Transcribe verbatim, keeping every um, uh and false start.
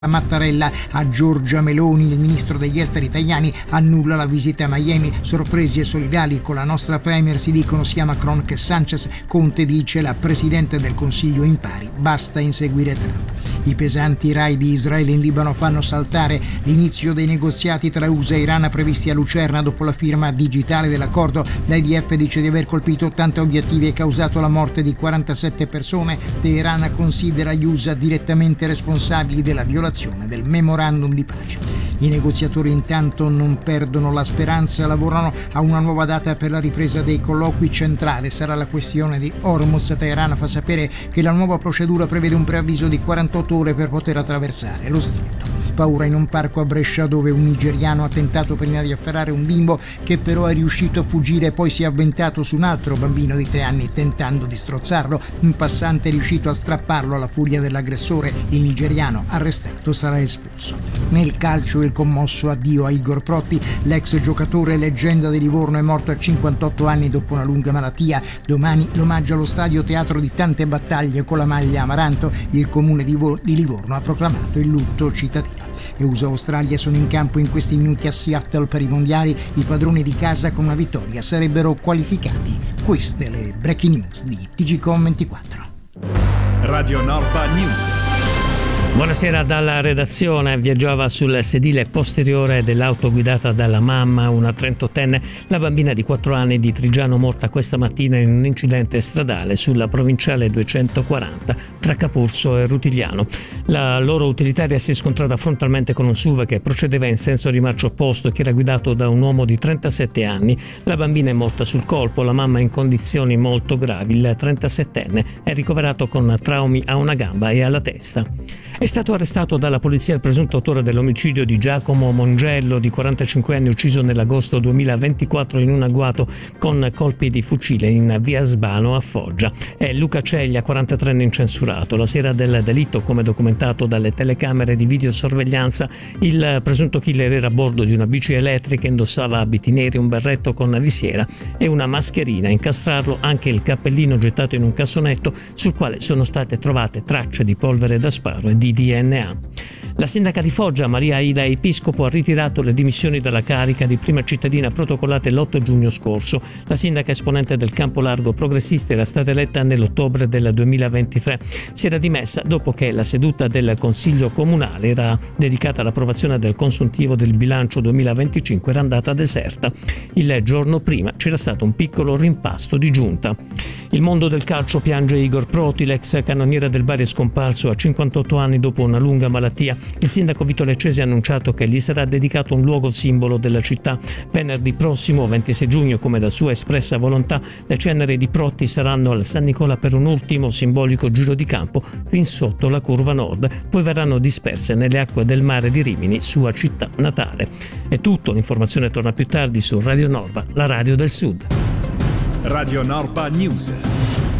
Mattarella a Giorgia Meloni. Il ministro degli esteri italiani annulla la visita a Miami. Sorpresi e solidali con la nostra premier, si dicono sia Macron che Sanchez. Conte dice: la presidente del Consiglio impari, basta inseguire Trump. I pesanti raid di Israele in Libano fanno saltare l'inizio dei negoziati tra U S A e Iran previsti a Lucerna dopo la firma digitale dell'accordo. L'I D F dice di aver colpito ottanta obiettivi e causato la morte di quarantasette persone. Teheran considera gli U S A direttamente responsabili della violazione del memorandum di pace. I negoziatori intanto non perdono la speranza, lavorano a una nuova data per la ripresa dei colloqui. Centrale sarà la questione di Hormuz. Teheran fa sapere che la nuova procedura prevede un preavviso di quarantotto ore per poter attraversare lo stretto. Paura in un parco a Brescia, dove un nigeriano ha tentato prima di afferrare un bimbo che però è riuscito a fuggire e poi si è avventato su un altro bambino di tre anni tentando di strozzarlo. Un passante è riuscito a strapparlo alla furia dell'aggressore. Il nigeriano arrestato sarà espulso. Nel calcio il commosso addio a Igor Protti. L'ex giocatore leggenda di Livorno è morto a cinquantotto anni dopo una lunga malattia. Domani l'omaggio allo stadio Teatro di Tante Battaglie con la maglia Amaranto. Il comune di, Vo- di Livorno ha proclamato il lutto cittadino. E U S A e Australia sono in campo in questi minuti a Seattle per i mondiali. I padroni di casa con una vittoria sarebbero qualificati. Queste le breaking news di T G Com ventiquattro. Radio Norpa News. Buonasera dalla redazione. Viaggiava sul sedile posteriore dell'auto guidata dalla mamma, una trentottenne, la bambina di quattro anni di Trigiano, morta questa mattina in un incidente stradale sulla provinciale duecentoquaranta tra Capurso e Rutigliano. La loro utilitaria si è scontrata frontalmente con un S U V che procedeva in senso di marcia opposto e che era guidato da un uomo di trentasette anni. La bambina è morta sul colpo, la mamma è in condizioni molto gravi. Il trentasettenne è ricoverato con traumi a una gamba e alla testa. È stato arrestato dalla polizia il presunto autore dell'omicidio di Giacomo Mongello, di quarantacinque anni, ucciso nell'agosto duemilaventiquattro in un agguato con colpi di fucile in via Sbano a Foggia. È Luca Ceglia, quarantatreenne incensurato. La sera del delitto, come documentato dalle telecamere di videosorveglianza, il presunto killer era a bordo di una bici elettrica, indossava abiti neri, un berretto con visiera e una mascherina. A incastrarlo anche il cappellino gettato in un cassonetto sul quale sono state trovate tracce di polvere da sparo e di D N A. La sindaca di Foggia, Maria Aida Episcopo, ha ritirato le dimissioni dalla carica di prima cittadina protocollate l'otto giugno scorso. La sindaca, esponente del campo largo progressista, era stata eletta nell'ottobre del duemilaventitré. Si era dimessa dopo che la seduta del Consiglio Comunale era dedicata all'approvazione del consuntivo del bilancio duemilaventicinque era andata deserta. Il giorno prima c'era stato un piccolo rimpasto di giunta. Il mondo del calcio piange Igor Proti, l'ex cannoniere del Bari è scomparso a cinquantotto anni dopo una lunga malattia. Il sindaco Vito Leccesi ha annunciato che gli sarà dedicato un luogo simbolo della città. Venerdì prossimo, ventisei giugno, come da sua espressa volontà, le ceneri di Proti saranno al San Nicola per un ultimo simbolico giro di campo fin sotto la curva nord, poi verranno disperse nelle acque del mare di Rimini, sua città natale. È tutto, l'informazione torna più tardi su Radio Norpa, la radio del Sud. Radio Norpa News.